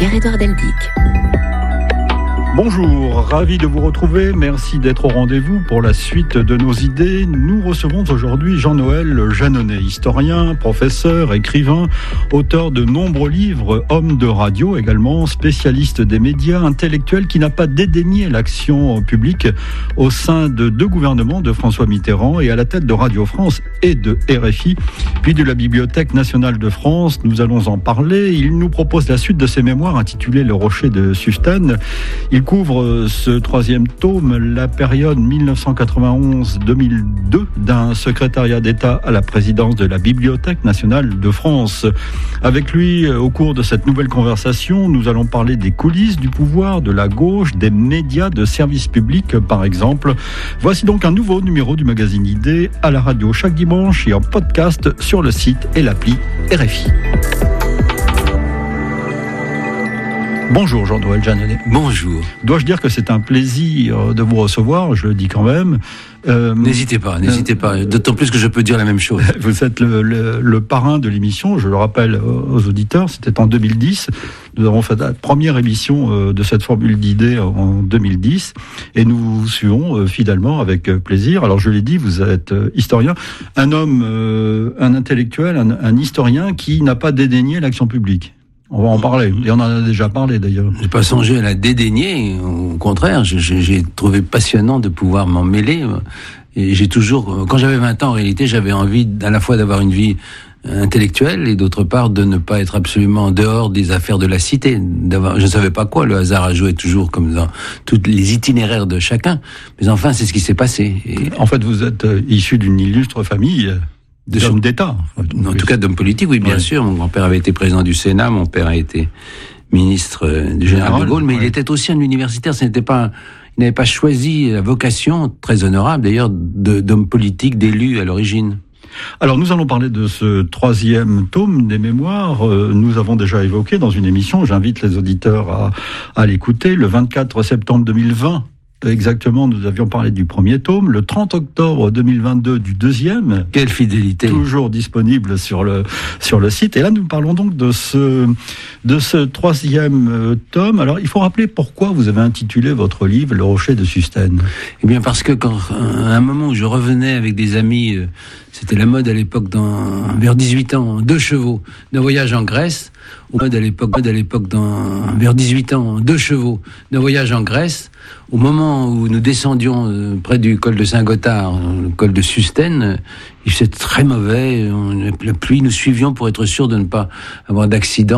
Pierre-Édouard Deldic. Bonjour, ravi de vous retrouver, merci d'être au rendez-vous pour la suite de nos idées. Nous recevons aujourd'hui Jean-Noël Jeannonnet, historien, professeur, écrivain, auteur de nombreux livres, homme de radio également, spécialiste des médias, intellectuel qui n'a pas dédaigné l'action publique au sein de deux gouvernements de François Mitterrand et à la tête de Radio France et de RFI, puis de la Bibliothèque nationale de France. Nous allons en parler. Il nous propose la suite de ses mémoires intitulées Le Rocher de Sustène. Il couvre ce troisième tome la période 1991-2002 d'un secrétariat d'État à la présidence de la Bibliothèque nationale de France. Avec lui, au cours de cette nouvelle conversation, nous allons parler des coulisses du pouvoir, de la gauche, des médias de service public par exemple. Voici donc un nouveau numéro du magazine Idées à la radio chaque dimanche et en podcast sur le site et l'appli RFI. Bonjour Jean-Noël Jeannonnet. Bonjour. Dois-je dire que c'est un plaisir de vous recevoir, je le dis quand même. N'hésitez pas. D'autant plus que je peux dire la même chose. Vous êtes le parrain de l'émission, je le rappelle aux auditeurs, c'était en 2010. Nous avons fait la première émission de cette formule d'idées en 2010 et nous vous suivons fidèlement avec plaisir. Alors je l'ai dit, vous êtes historien, un homme, un intellectuel, un historien qui n'a pas dédaigné l'action publique. On va en parler. Et on en a déjà parlé, d'ailleurs. J'ai pas songé à la dédaigner. Au contraire, j'ai trouvé passionnant de pouvoir m'en mêler. Et j'ai toujours, quand j'avais 20 ans, en réalité, j'avais envie à la fois d'avoir une vie intellectuelle et d'autre part de ne pas être absolument en dehors des affaires de la cité. Je ne savais pas quoi. Le hasard a joué toujours comme dans tous les itinéraires de chacun. Mais enfin, c'est ce qui s'est passé. Et en fait, vous êtes issu d'une illustre famille. D'hommes d'État. En tout cas, d'hommes politiques, oui, bien sûr. Mon grand-père avait été président du Sénat, mon père a été ministre du général de Gaulle, mais il était aussi un universitaire. Il n'avait pas choisi la vocation, très honorable d'ailleurs, d'homme politique, d'élu à l'origine. Alors, nous allons parler de ce troisième tome des mémoires. Nous avons déjà évoqué dans une émission, j'invite les auditeurs à l'écouter, le 24 septembre 2020. Exactement, nous avions parlé du premier tome, le 30 octobre 2022 du deuxième. Quelle fidélité! Toujours disponible sur le site. Et là, nous parlons donc de ce troisième tome. Alors, il faut rappeler pourquoi vous avez intitulé votre livre Le Rocher de Sustène. Eh bien, parce que à un moment où je revenais avec des amis, c'était la mode à l'époque vers 18 ans, 2 chevaux, d'un voyage en Grèce. Vers 18 ans, 2 chevaux, d'un voyage en Grèce. Au moment où nous descendions près du col de Saint-Gothard, le col de Sustène, il faisait très mauvais, la pluie, nous suivions pour être sûrs de ne pas avoir d'accident.